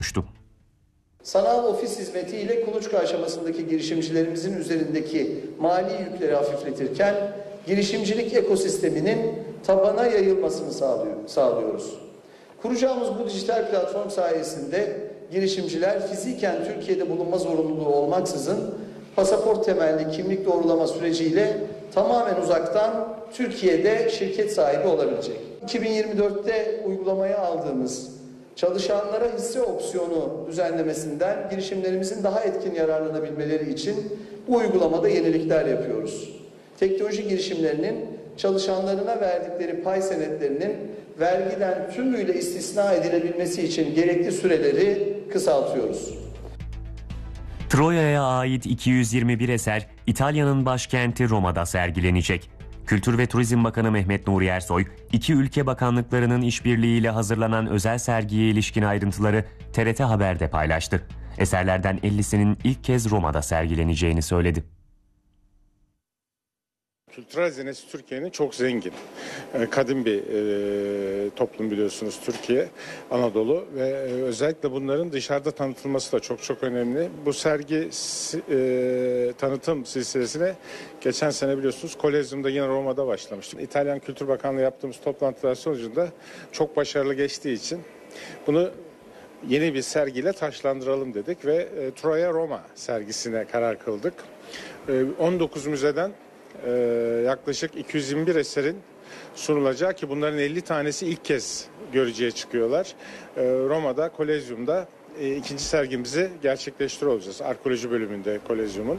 Sanal ofis hizmetiyle kuluçka aşamasındaki girişimcilerimizin üzerindeki mali yükleri hafifletirken girişimcilik ekosisteminin tabana yayılmasını sağlıyoruz. Kuracağımız bu dijital platform sayesinde girişimciler fiziken Türkiye'de bulunma zorunluluğu olmaksızın pasaport temelli kimlik doğrulama süreciyle tamamen uzaktan Türkiye'de şirket sahibi olabilecek. 2024'te uygulamaya aldığımız çalışanlara hisse opsiyonu düzenlemesinden girişimlerimizin daha etkin yararlanabilmeleri için bu uygulamada yenilikler yapıyoruz. Teknoloji girişimlerinin çalışanlarına verdikleri pay senetlerinin vergiden tümüyle istisna edilebilmesi için gerekli süreleri kısaltıyoruz. Troya'ya ait 221 eser İtalya'nın başkenti Roma'da sergilenecek. Kültür ve Turizm Bakanı Mehmet Nuri Ersoy, iki ülke bakanlıklarının işbirliğiyle hazırlanan özel sergiye ilişkin ayrıntıları TRT Haber'de paylaştı. Eserlerden 50'sinin ilk kez Roma'da sergileneceğini söyledi. Kültürel hazinesi Türkiye'nin çok zengin. Kadim bir toplum biliyorsunuz Türkiye, Anadolu ve özellikle bunların dışarıda tanıtılması da çok önemli. Bu sergi tanıtım silsilesine geçen sene biliyorsunuz Kolezyum'da yine Roma'da başlamıştım. İtalyan Kültür Bakanlığı yaptığımız toplantılar sonucunda çok başarılı geçtiği için bunu yeni bir sergiyle taşlandıralım dedik ve Troya Roma sergisine karar kıldık. 19 müzeden yaklaşık 221 eserin sunulacağı ki bunların 50 tanesi ilk kez görücüye çıkıyorlar. Roma'da, Kolezyum'da ikinci sergimizi gerçekleştiriyor olacağız. Arkeoloji bölümünde Kolezyum'un.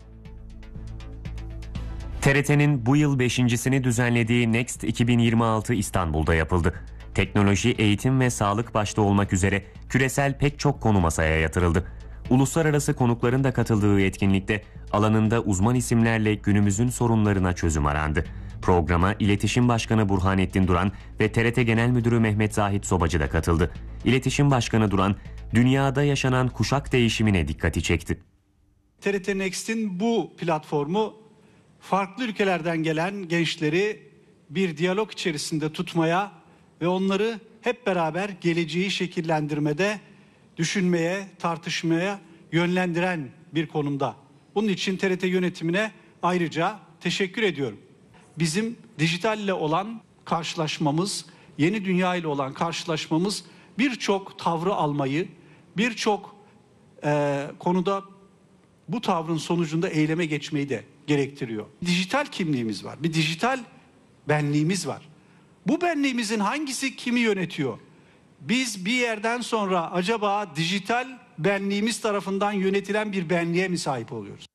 TRT'nin bu yıl 5.sini düzenlediği Next 2026 İstanbul'da yapıldı. Teknoloji, eğitim ve sağlık başta olmak üzere küresel pek çok konu masaya yatırıldı. Uluslararası konukların da katıldığı etkinlikte alanında uzman isimlerle günümüzün sorunlarına çözüm arandı. Programa İletişim Başkanı Burhanettin Duran ve TRT Genel Müdürü Mehmet Zahit Sobacı da katıldı. İletişim Başkanı Duran, dünyada yaşanan kuşak değişimine dikkati çekti. TRT Next'in bu platformu farklı ülkelerden gelen gençleri bir diyalog içerisinde tutmaya ve onları hep beraber geleceği şekillendirmede düşünmeye, tartışmaya yönlendiren bir konumda. Bunun için TRT yönetimine ayrıca teşekkür ediyorum. Bizim dijitalle olan karşılaşmamız, yeni dünya ile olan karşılaşmamız birçok tavrı almayı, birçok konuda bu tavrın sonucunda eyleme geçmeyi de gerektiriyor. Dijital kimliğimiz var, bir dijital benliğimiz var. Bu benliğimizin hangisi kimi yönetiyor? Biz bir yerden sonra acaba dijital benliğimiz tarafından yönetilen bir benliğe mi sahip oluyoruz?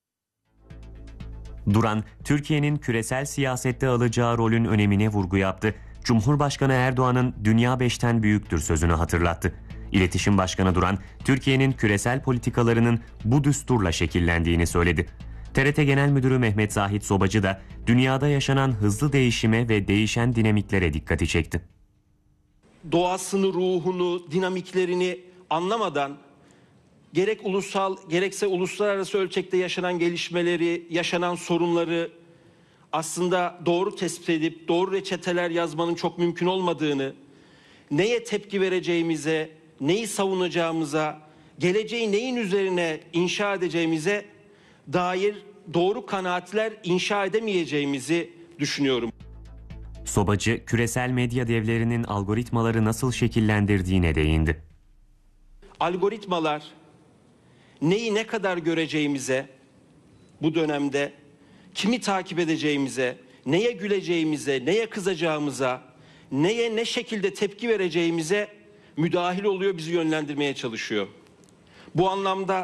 Duran, Türkiye'nin küresel siyasette alacağı rolün önemine vurgu yaptı. Cumhurbaşkanı Erdoğan'ın "Dünya 5'ten büyüktür" sözünü hatırlattı. İletişim Başkanı Duran, Türkiye'nin küresel politikalarının bu düsturla şekillendiğini söyledi. TRT Genel Müdürü Mehmet Zahit Sobacı da dünyada yaşanan hızlı değişime ve değişen dinamiklere dikkati çekti. Doğasını, ruhunu, dinamiklerini anlamadan gerek ulusal gerekse uluslararası ölçekte yaşanan gelişmeleri, yaşanan sorunları aslında doğru tespit edip doğru reçeteler yazmanın çok mümkün olmadığını, neye tepki vereceğimize, neyi savunacağımıza, geleceği neyin üzerine inşa edeceğimize dair doğru kanaatler inşa edemeyeceğimizi düşünüyorum. Sobacı, küresel medya devlerinin algoritmaları nasıl şekillendirdiğine değindi. Algoritmalar neyi ne kadar göreceğimize, bu dönemde kimi takip edeceğimize, neye güleceğimize, neye kızacağımıza, neye ne şekilde tepki vereceğimize müdahil oluyor, bizi yönlendirmeye çalışıyor. Bu anlamda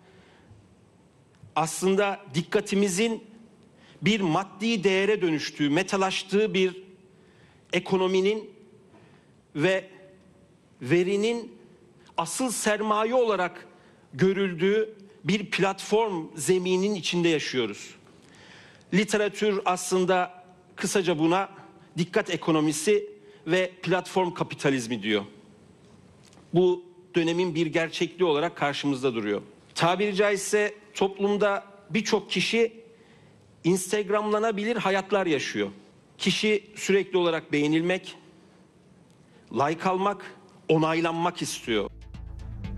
aslında dikkatimizin bir maddi değere dönüştüğü, metalaştığı bir ekonominin ve verinin asıl sermaye olarak görüldüğü bir platform zeminin içinde yaşıyoruz. Literatür aslında kısaca buna dikkat ekonomisi ve platform kapitalizmi diyor. Bu dönemin bir gerçekliği olarak karşımızda duruyor. Tabiri caizse toplumda birçok kişi Instagramlanabilir hayatlar yaşıyor. Kişi sürekli olarak beğenilmek, like almak, onaylanmak istiyor.